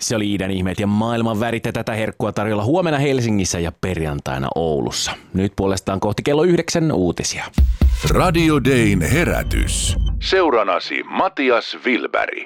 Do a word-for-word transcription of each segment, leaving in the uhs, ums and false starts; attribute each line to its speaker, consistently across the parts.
Speaker 1: Se oli idän ihmeet ja maailman värit ja tätä herkkua tarjolla huomenna Helsingissä ja perjantaina Oulussa. Nyt puolestaan kohti kello yhdeksän uutisia.
Speaker 2: Radio Dayn herätys. Seuranasi Matias Wilberg.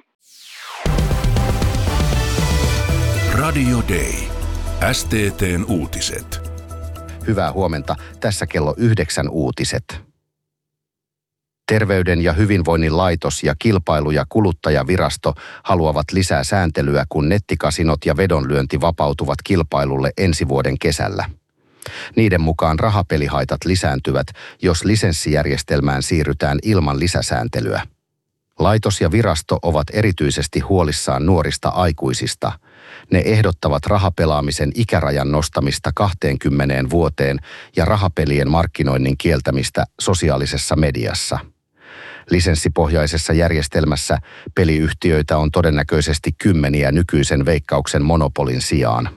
Speaker 2: Radio Day. S T T:n uutiset.
Speaker 3: Hyvää huomenta. Tässä kello yhdeksän uutiset. Terveyden ja hyvinvoinnin laitos ja kilpailu- ja kuluttajavirasto haluavat lisää sääntelyä, kun nettikasinot ja vedonlyönti vapautuvat kilpailulle ensi vuoden kesällä. Niiden mukaan rahapelihaitat lisääntyvät, jos lisenssijärjestelmään siirrytään ilman lisäsääntelyä. Laitos ja virasto ovat erityisesti huolissaan nuorista aikuisista. Ne ehdottavat rahapelaamisen ikärajan nostamista kaksikymmentä vuoteen ja rahapelien markkinoinnin kieltämistä sosiaalisessa mediassa. Lisenssipohjaisessa järjestelmässä peliyhtiöitä on todennäköisesti kymmeniä nykyisen Veikkauksen monopolin sijaan.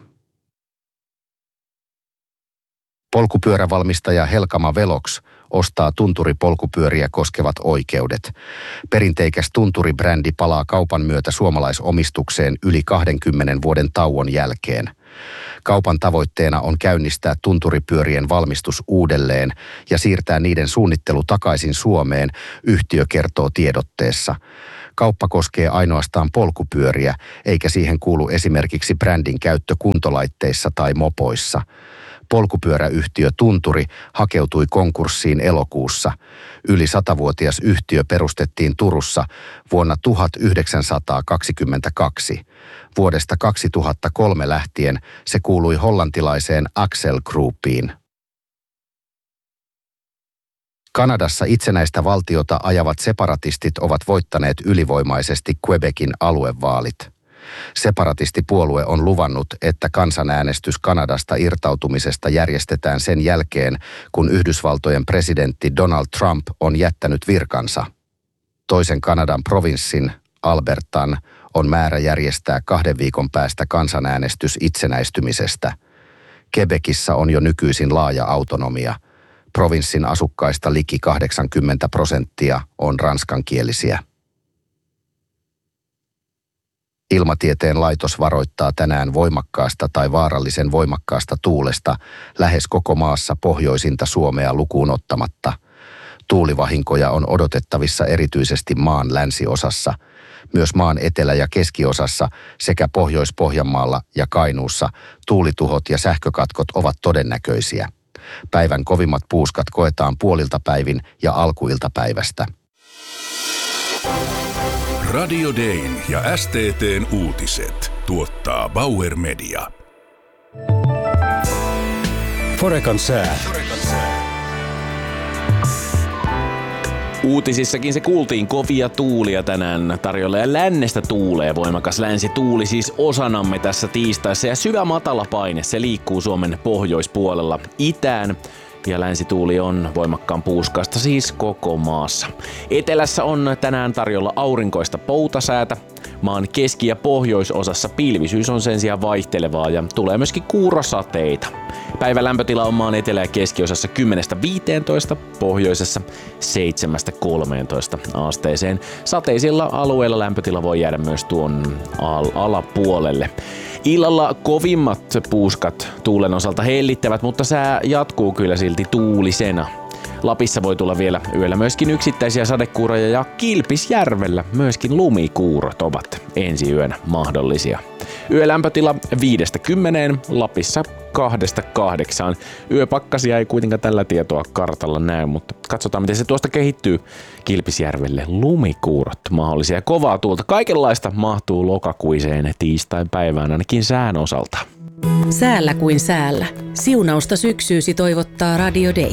Speaker 3: Polkupyörävalmistaja Helkama Velox ostaa tunturipolkupyöriä koskevat oikeudet. Perinteikäs tunturibrändi palaa kaupan myötä suomalaisomistukseen yli kahdenkymmenen vuoden tauon jälkeen. Kaupan tavoitteena on käynnistää tunturipyörien valmistus uudelleen ja siirtää niiden suunnittelu takaisin Suomeen, yhtiö kertoo tiedotteessa. Kauppa koskee ainoastaan polkupyöriä, eikä siihen kuulu esimerkiksi brändin käyttö kuntolaitteissa tai mopoissa. Polkupyöräyhtiö Tunturi hakeutui konkurssiin elokuussa. Yli satavuotias yhtiö perustettiin Turussa vuonna tuhatyhdeksänsataakaksikymmentäkaksi. Vuodesta kaksituhattakolme lähtien se kuului hollantilaiseen Axel Groupiin. Kanadassa itsenäistä valtiota ajavat separatistit ovat voittaneet ylivoimaisesti Quebecin aluevaalit. Separatistipuolue on luvannut, että kansanäänestys Kanadasta irtautumisesta järjestetään sen jälkeen, kun Yhdysvaltojen presidentti Donald Trump on jättänyt virkansa. Toisen Kanadan provinssin, Albertan, on määrä järjestää kahden viikon päästä kansanäänestys itsenäistymisestä. Quebecissä on jo nykyisin laaja autonomia. Provinssin asukkaista liki kahdeksankymmentä prosenttia on ranskankielisiä. Ilmatieteen laitos varoittaa tänään voimakkaasta tai vaarallisen voimakkaasta tuulesta lähes koko maassa pohjoisinta Suomea lukuun ottamatta. Tuulivahinkoja on odotettavissa erityisesti maan länsiosassa. Myös maan etelä- ja keskiosassa sekä Pohjois-Pohjanmaalla ja Kainuussa tuulituhot ja sähkökatkot ovat todennäköisiä. Päivän kovimmat puuskat koetaan puolilta päivin ja alkuiltapäivästä.
Speaker 2: Radio Dayn ja S T T:n uutiset tuottaa Bauer Media.
Speaker 4: Forecan sää.
Speaker 1: Uutisissakin se kuultiin, kovia tuulia tänään tarjolla ja lännestä tuulee voimakas länsituuli siis osanamme tässä tiistaissa ja syvä matala paine, se liikkuu Suomen pohjoispuolella itään. Ja länsituuli on voimakkaan puuskasta siis koko maassa. Etelässä on tänään tarjolla aurinkoista poutasäätä. Maan keski- ja pohjoisosassa pilvisyys on sen sijaan vaihtelevaa ja tulee myöskin kuurosateita. Päivän lämpötila on maan etelä- ja keskiosassa kymmenestä viiteentoista, pohjoisessa seitsemästä kolmeentoista asteeseen. Sateisilla alueilla lämpötila voi jäädä myös tuon al- alapuolelle. Illalla kovimmat puuskat tuulen osalta hellittävät, mutta sää jatkuu kyllä silti tuulisena. Lapissa voi tulla vielä yöllä myöskin yksittäisiä sadekuuroja ja Kilpisjärvellä myöskin lumikuurot ovat ensi yönä mahdollisia. Yölämpötila viidestä kymmeneen, Lapissa kahdesta kahdeksaan. Yöpakkasia ei kuitenkaan tällä tietoa kartalla näy, mutta katsotaan miten se tuosta kehittyy. Kilpisjärvelle lumikuurot mahdollisia. Kovaa tuulta. Kaikenlaista mahtuu lokakuiseen tiistain päivään ainakin sään osalta.
Speaker 5: Säällä kuin säällä. Siunausta syksyysi toivottaa Radio Day.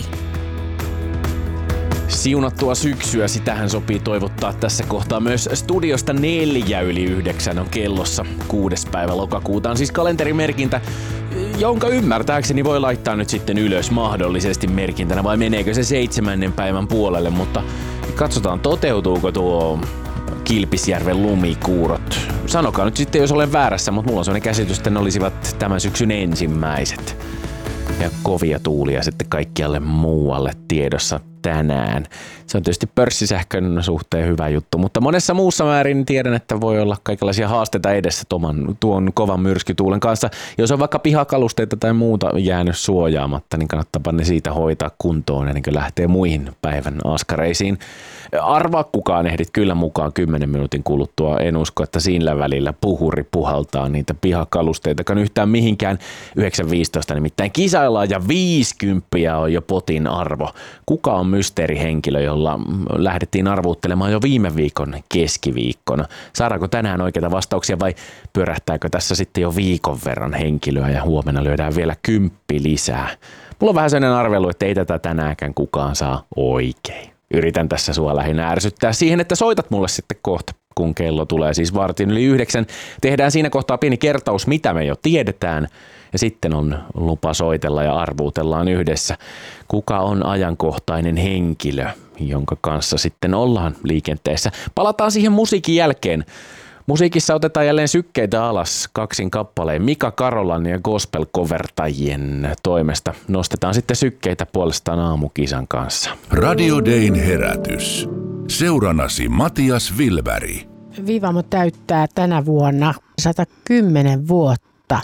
Speaker 1: Siunattua syksyä, sitähän sopii toivottaa tässä kohtaa myös studiosta neljä yli yhdeksän on kellossa. Kuudes päivä lokakuuta on siis kalenterimerkintä, jonka ymmärtääkseni voi laittaa nyt sitten ylös mahdollisesti merkintänä vai meneekö se seitsemännen päivän puolelle, mutta katsotaan toteutuuko tuo Kilpisjärven lumikuurot. Sanokaa nyt sitten, jos olen väärässä, mutta mulla on sellainen käsitys, että ne olisivat tämän syksyn ensimmäiset. Ja kovia tuulia sitten kaikkialle muualle tiedossa. tänään. Se on tietysti pörssisähkön suhteen hyvä juttu, mutta monessa muussa määrin tiedän, että voi olla kaikenlaisia haasteita edessä tuon, tuon kovan myrskytuulen kanssa. Jos on vaikka pihakalusteita tai muuta jäänyt suojaamatta, niin kannattaa ne siitä hoitaa kuntoon ennen kuin lähtee muihin päivän askareisiin. Arvaa kukaan ehdit kyllä mukaan kymmenen minuutin kuluttua. En usko, että siinä välillä puhuri puhaltaa niitä pihakalusteitakaan yhtään mihinkään. yhdeksän viisitoista nimittäin kisaillaan ja viisikymppiä on jo potin arvo. Kuka on mysteerihenkilö, jolla lähdettiin arvuuttelemaan jo viime viikon keskiviikkona? Saadaanko tänään oikeita vastauksia vai pyörähtääkö tässä sitten jo viikon verran henkilöä ja huomenna lyödään vielä kymppi lisää? Mulla on vähän sellainen arvelu, että ei tätä tänäänkään kukaan saa oikein. Yritän tässä sua lähinnä ärsyttää siihen, että soitat mulle sitten kohta, kun kello tulee siis vartin yli yhdeksän. Tehdään siinä kohtaa pieni kertaus, mitä me jo tiedetään. Ja sitten on lupa soitella ja arvuutellaan yhdessä, kuka on ajankohtainen henkilö, jonka kanssa sitten ollaan liikenteessä. Palataan siihen musiikin jälkeen. Musiikissa otetaan jälleen sykkeitä alas kaksin kappaleen Mika Karolan ja gospel-covertajien toimesta. Nostetaan sitten sykkeitä puolestaan aamukisan kanssa.
Speaker 2: Radio Dayn herätys. Seuranasi Matias Vilberg.
Speaker 6: Vivamo täyttää tänä vuonna sata kymmenen vuotta.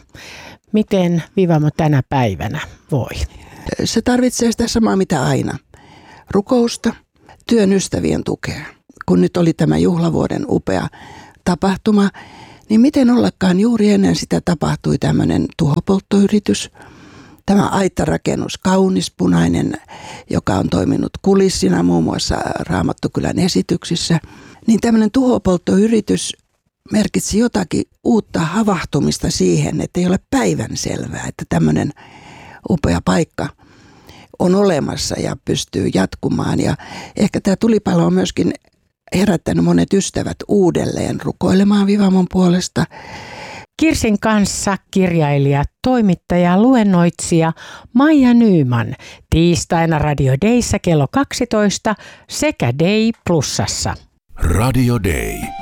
Speaker 6: Miten Vivamo tänä päivänä voi?
Speaker 7: Se tarvitsee sitä samaa mitä aina. Rukousta, työn ystävien tukea. Kun nyt oli tämä juhlavuoden upea tapahtuma, niin miten ollakaan juuri ennen sitä tapahtui tämmöinen tuhopolttoyritys. Tämä aittarakennus, kaunis punainen, joka on toiminut kulissina muun muassa Raamattukylän esityksissä, niin tämmöinen tuhopolttoyritys merkitsi jotakin uutta havahtumista siihen, että ei ole päivänselvää, että tämmöinen upea paikka on olemassa ja pystyy jatkumaan. Ja ehkä tämä tulipalo on myöskin herättänyt monet ystävät uudelleen rukoilemaan Vivamon puolesta.
Speaker 6: Kirsin kanssa kirjailija, toimittaja, luennoitsija Maija Nyman tiistaina Radio Dayssä kello kaksitoista sekä Day Plusassa.
Speaker 2: Radio Day.